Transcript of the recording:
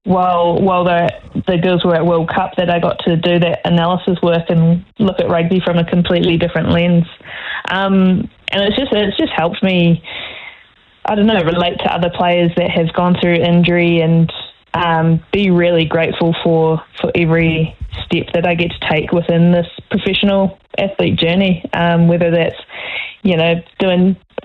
while the girls were at World Cup, that I got to do that analysis work and look at rugby from a completely different lens. And it's just helped me, I don't know, relate to other players that have gone through injury and be really grateful for every step that I get to take within this professional athlete journey, whether that's, doing